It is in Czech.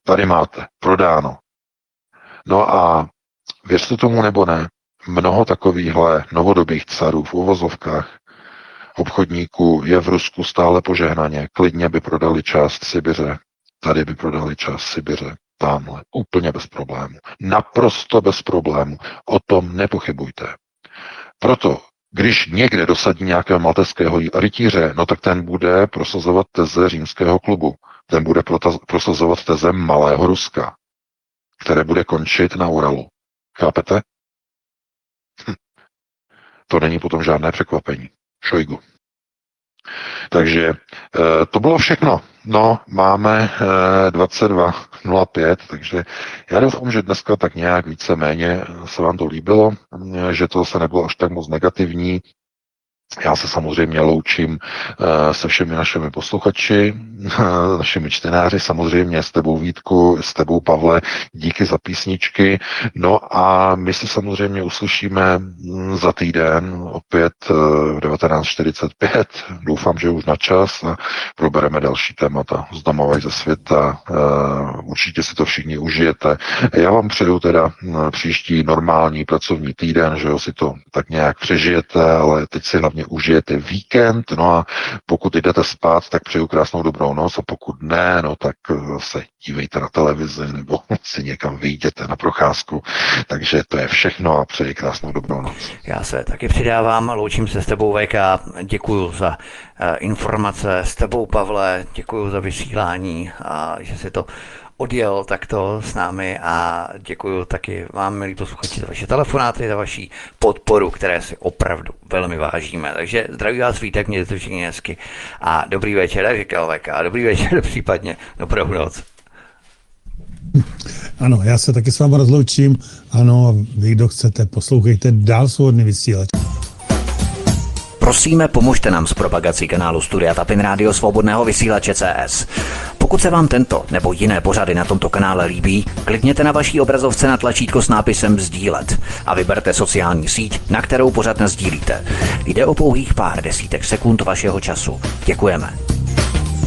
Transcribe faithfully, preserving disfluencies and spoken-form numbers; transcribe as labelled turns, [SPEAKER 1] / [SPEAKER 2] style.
[SPEAKER 1] tady máte, prodáno. No a věřte tomu nebo ne, mnoho takovýchhle novodobých carů v uvozovkách obchodníků je v Rusku stále požehnaně. Klidně by prodali část Sibiře, tady by prodali část Sibiře, tamhle, úplně bez problému. Naprosto bez problému. O tom nepochybujte. Proto, když někde dosadí nějakého malteského rytíře, no tak ten bude prosazovat teze římského klubu. Ten bude prosazovat teze malého Ruska, které bude končit na Uralu. Chápete? Hm. To není potom žádné překvapení. Šojgu. Takže to bylo všechno. No, máme dvacet dva nula pět, takže já doufám, že dneska tak nějak víceméně se vám to líbilo, že to se nebylo až tak moc negativní. Já se samozřejmě loučím uh, se všemi našimi posluchači, uh, našimi čtenáři, samozřejmě s tebou Vítku, s tebou Pavle, díky za písničky. No a my se samozřejmě uslyšíme za týden, opět uh, v devatenáct čtyřicet pět. Doufám, že už na čas a probereme další témata z domova i ze světa. Uh, určitě si to všichni užijete. Já vám přeju teda příští normální pracovní týden, že jo, si to tak nějak přežijete, ale teď si hlavně užijete víkend, no a pokud jdete spát, tak přeju krásnou dobrou noc a pokud ne, no tak se dívejte na televizi nebo si někam vyjděte na procházku. Takže to je všechno a přeji krásnou dobrou noc.
[SPEAKER 2] Já se taky přidávám, loučím se s tebou V K, děkuju za uh, informace, s tebou Pavle, děkuju za vysílání a že si to odjel takto s námi a děkuju taky vám, milí posluchači, za vaše telefonáty, za vaši podporu, které si opravdu velmi vážíme. Takže zdraví vás Vítek, mějte to všichni hezky a dobrý večer, jak říkal V K, dobrý večer, případně dobrou noc.
[SPEAKER 3] Ano, já se taky s vámi rozloučím. Ano, vy, kdo chcete, poslouchejte dál Svobodný vysílač.
[SPEAKER 2] Prosíme, pomožte nám s propagací kanálu Studia Tapin Rádio Svobodného vysílače C S. Pokud se vám tento nebo jiné pořady na tomto kanále líbí, klikněte na vaší obrazovce na tlačítko s nápisem sdílet a vyberte sociální síť, na kterou pořad nasdílíte. Jde o pouhých pár desítek sekund vašeho času. Děkujeme.